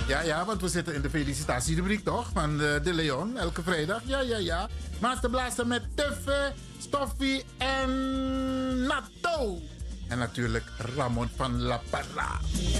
Ja, ja, want we zitten in de felicitatierubriek toch? Van de Leon, elke vrijdag. Ja, ja, ja. Master Blaster met Tuffe, Stoffie en Natto. En natuurlijk Ramon van La Parra.